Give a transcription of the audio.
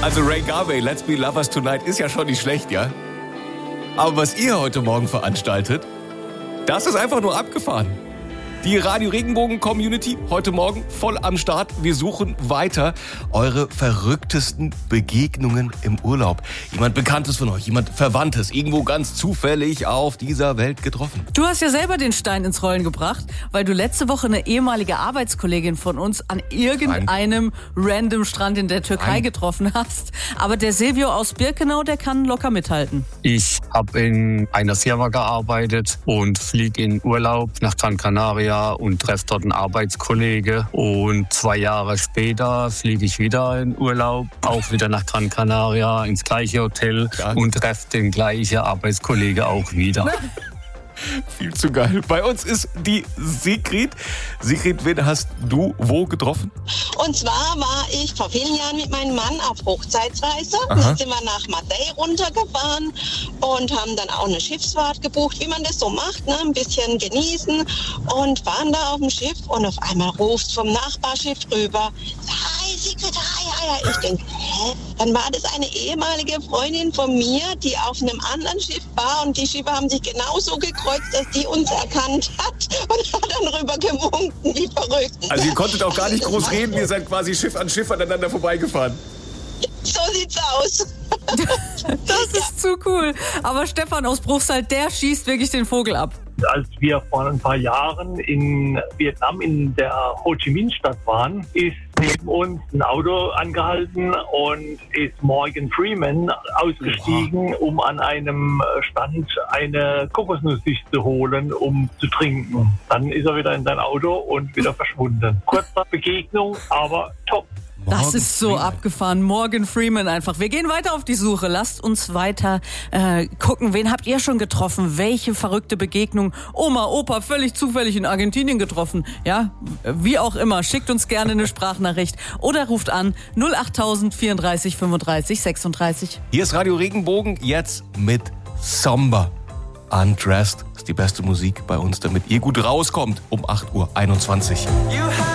Also Ray Garvey, Let's Be Lovers Tonight ist ja schon nicht schlecht, ja? Aber was ihr heute Morgen veranstaltet, das ist einfach nur abgefahren. Die Radio Regenbogen Community heute Morgen voll am Start. Wir suchen weiter eure verrücktesten Begegnungen im Urlaub. Jemand Bekanntes von euch, jemand Verwandtes, irgendwo ganz zufällig auf dieser Welt getroffen. Du hast ja selber den Stein ins Rollen gebracht, weil du letzte Woche eine ehemalige Arbeitskollegin von uns an irgendeinem random Strand in der Türkei getroffen hast. Aber der Silvio aus Birkenau, der kann locker mithalten. Ich habe in einer Firma gearbeitet und fliege in Urlaub nach Gran Canaria und treffe dort einen Arbeitskollege. Und 2 Jahre später fliege ich wieder in Urlaub, auch wieder nach Gran Canaria, ins gleiche Hotel und treffe den gleichen Arbeitskollege auch wieder. Viel zu geil. Bei uns ist die Sigrid. Sigrid, wen hast du wo getroffen? Und zwar war ich vor vielen Jahren mit meinem Mann auf Hochzeitsreise. Aha. Dann sind wir nach Marseille runtergefahren und haben dann auch eine Schiffsfahrt gebucht, wie man das so macht, ne? Ein bisschen genießen und waren da auf dem Schiff und auf einmal ruft vom Nachbarschiff rüber: Hi Sigrid, hi. Ich denke, hä? Dann war das eine ehemalige Freundin von mir, die auf einem anderen Schiff war und die Schiffe haben sich genauso gekreuzt, dass die uns erkannt hat und hat dann rüber gewunken, wie verrückt. Also ihr konntet auch gar nicht groß reden, ihr seid quasi Schiff an Schiff aneinander vorbeigefahren. So sieht's aus. Das ist zu cool. Aber Stefan aus Bruchsal, der schießt wirklich den Vogel ab. Als wir vor ein paar Jahren in Vietnam in der Ho Chi Minh Stadt waren, ist neben uns ein Auto angehalten und ist Morgan Freeman ausgestiegen, um an einem Stand eine Kokosnuss sich zu holen, um zu trinken. Dann ist er wieder in sein Auto und wieder verschwunden. Kurze Begegnung, aber top. Das ist so abgefahren. Morgan Freeman einfach. Wir gehen weiter auf die Suche. Lasst uns weiter gucken. Wen habt ihr schon getroffen? Welche verrückte Begegnung? Oma, Opa, völlig zufällig in Argentinien getroffen. Ja, wie auch immer. Schickt uns gerne eine Sprachnachricht oder ruft an 08000 34 35 36. Hier ist Radio Regenbogen jetzt mit Samba. Undressed ist die beste Musik bei uns, damit ihr gut rauskommt um 8:21 Uhr.